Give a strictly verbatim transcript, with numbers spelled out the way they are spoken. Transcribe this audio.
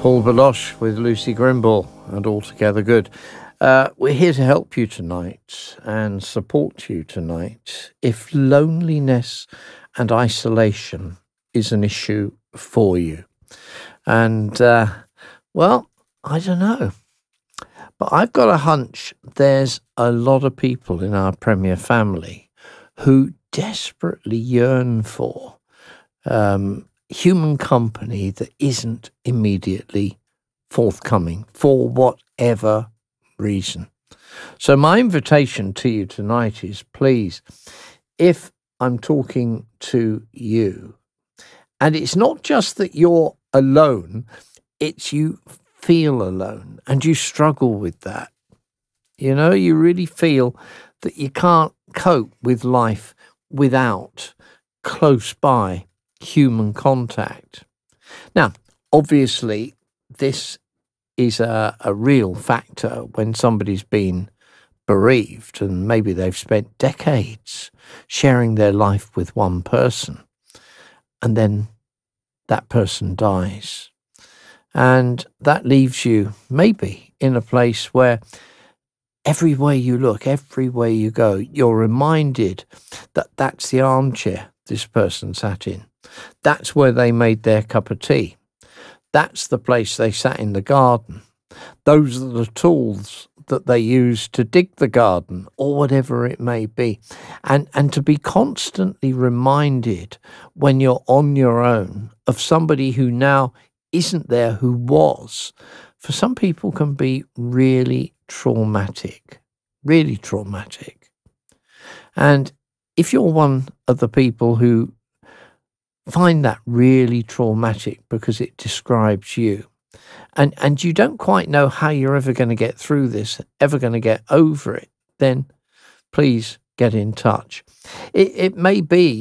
Paul Baloche with Lucy Grimble and Altogether Good. Uh, we're here to help you tonight and support you tonight if loneliness and isolation is an issue for you. And, uh, well, I don't know. But I've got a hunch there's a lot of people in our Premier family who desperately yearn for um, human company that isn't immediately forthcoming for whatever reason. So my invitation to you tonight is, please, if I'm talking to you, and it's not just that you're alone, it's you feel alone and you struggle with that. You know, you really feel that you can't cope with life without close by human contact. Now, obviously, this is a, a real factor when somebody's been bereaved and maybe they've spent decades sharing their life with one person and then that person dies. And that leaves you maybe in a place where everywhere you look, everywhere you go, you're reminded that that's the armchair this person sat in. That's where they made their cup of tea. That's the place they sat in the garden. Those are the tools that they used to dig the garden or whatever it may be. And, and to be constantly reminded when you're on your own of somebody who now isn't there, who was, for some people can be really traumatic, really traumatic. And if you're one of the people who find that really traumatic because it describes you, and, and you don't quite know how you're ever going to get through this, ever going to get over it, then please get in touch. It, it may be